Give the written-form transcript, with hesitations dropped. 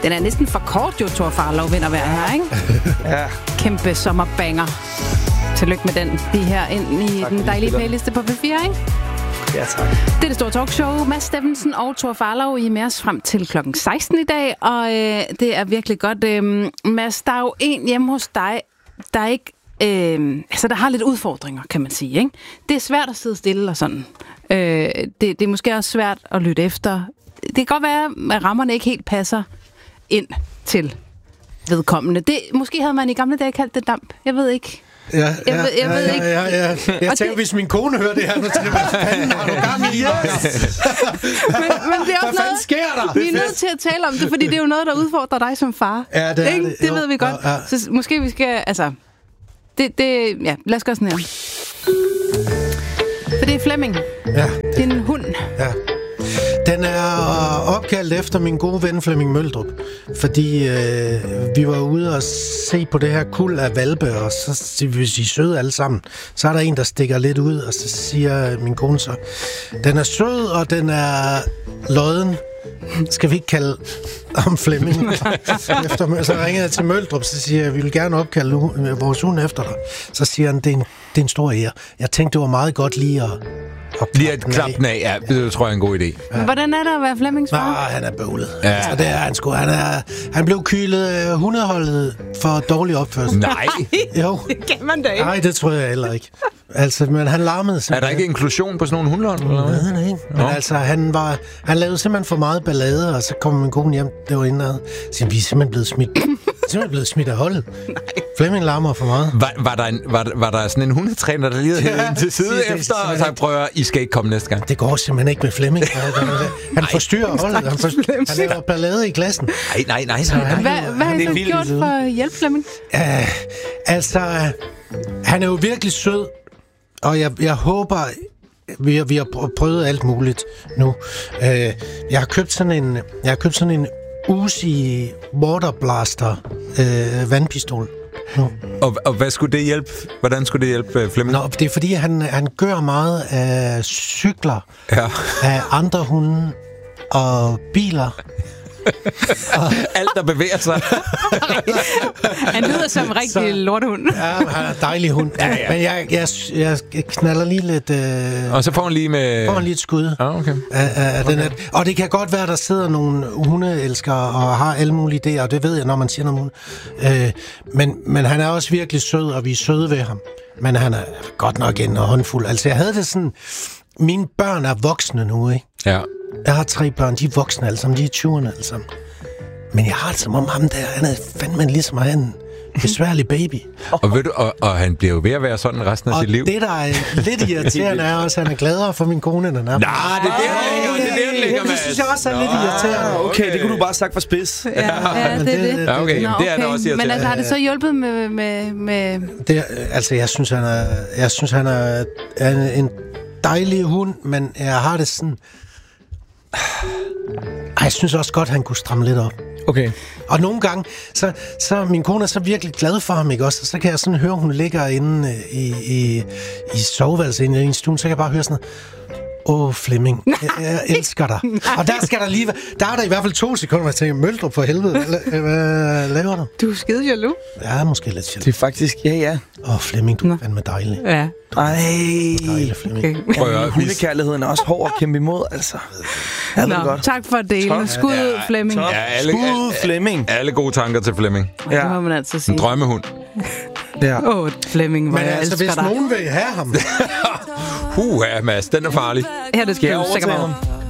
Den er næsten for kort, jo, Thor Farlov vinder hver her, ikke? Ja. Kæmpe sommerbanger. Tillykke med den. Det her ind i den dejlige playliste på P4, ikke? Ja, tak. Det er det store talkshow. Mads Steffensen og Thor Farlov, I er med os frem til klokken 16 i dag, og det er virkelig godt. Mads, der er jo en hjemme hos dig, der er ikke... der har lidt udfordringer, kan man sige, ikke? Det er svært at sidde stille og sådan. Det er måske også svært at lytte efter. Det kan godt være, at rammerne ikke helt passer ind til vedkommende. Måske havde man i gamle dage kaldt det damp. Jeg ved ikke. Jeg ved ikke. Jeg tænker, hvis min kone hører det her, så tænker jeg, hvad fanden har du gang i? Men det er også noget, sker der? Vi er nødt til at tale om det, fordi det er jo noget, der udfordrer dig som far. Ja, det er det. Det ved vi godt. Ja. Så måske vi skal, lad os gøre sådan her. For det er Flemming. Ja. Det er en hund. Ja. Den er opkaldt efter min gode ven Flemming Møldrup, fordi vi var ude og se på det her kuld af hvalpe, og så hvis I er søde alle sammen, så er der en, der stikker lidt ud, og så siger min kone så, den er sød, og den er lodden. Skal vi ikke kalde om Flemming? Så ringer jeg til Møldrup, så siger jeg, vi vil gerne opkalde vores hund efter dig. Så siger han, det er en stor ære. Jeg tænkte, det var meget godt lige at klappe den af, ja, det tror jeg er en god idé. Ja. Hvordan er det at være Flemmings far? Han er bøvlet. Ja. Altså, det er han sgu. Han blev kylet hundeholdet for dårlig opførsel. Nej. Jo. Det kan man da ikke. Nej, det tror jeg heller ikke. Altså, men han larmede simpelthen. Er der ikke inklusion på sådan nogle hundehold? Nej, ikke. Men altså, han lavede simpelthen for meget ballade, og så kom min kone hjem, det var indad. Så vi er simpelthen blevet smidt af holdet. Nej. Flemming larmer for meget. Var der sådan en hundetræner, der lige havde ind til side efter, og så prøver, I skal ikke komme næste gang? Det går simpelthen ikke med Flemming. Han forstyrrer holdet. Han laver ballade i klassen. Nej. Hvad har I så gjort for at hjælpe Flemming? Han er jo virkelig sød, og jeg håber, vi har prøvet alt muligt nu. Jeg har købt sådan en Uzi Waterblaster vandpistol nu. Og hvad skulle det hjælpe? Hvordan skulle det hjælpe Flemming? Nå, det er fordi, han gør meget af cykler, af andre hunde og biler. Alt, der bevæger sig. Han lyder som en rigtig lortehund. Ja, han er en dejlig hund. Ja. Men jeg knaller lige lidt... Og så får han lige med... Får han lige et skud. Okay. Den og det kan godt være, der sidder nogle hundeelskere og har alle mulige idéer, og det ved jeg, når man siger noget men han er også virkelig sød, og vi er søde ved ham. Men han er godt nok en håndfuld. Altså, jeg havde det sådan... Mine børn er voksne nu, ikke? Ja. Jeg har 3 børn, de er voksne alle sammen, de er 20'erne alle sammen. Men jeg har det som om ham der, han er fandme ligesom en besværlig baby. Og ved du, og han bliver jo ved at være sådan resten af sit liv. Og det, der er lidt irriterende, er også, at han er gladere for min kone, end han er. Nej, det er det, ligger med. Det synes jeg også er lidt irriterende. Okay, det kunne du bare sagt for spids. Ja, det er det. Ja, okay. Nå, det er da også irriterende. Men altså, har det så hjulpet med... Det, altså, jeg synes, han er en dejlig hund, men jeg har det sådan... Jeg synes også godt, han kunne stramme lidt op. Okay. Og nogle gange, så min kone er så virkelig glad for ham, ikke også? Og så kan jeg sådan høre, hun ligger inde i soveværelset inde i stuen, så kan jeg bare høre sådan noget. Flemming, jeg elsker dig. Og der skal der lige der er der i hvert fald 2 sekunder, hvor jeg tænker, Møldrup for helvede, hvad laver du? Du er skide jaloux. Ja, måske lidt jaloux. Det er faktisk, ja. Flemming, du er fandme dejlig. Ja. Dejlig, Flemming. Okay. Hundekærligheden er også hård at kæmpe imod, altså. Godt. Tak for at dele. Skud ud, Flemming. Skud Flemming. Alle gode tanker til Flemming. Ja. Det må man altså sige. En drømmehund. Ja. Flemming, hvor jeg elsker dig. Men altså, hvis nogen vil have ham... Mads, den er farlig. Her er det skrevet.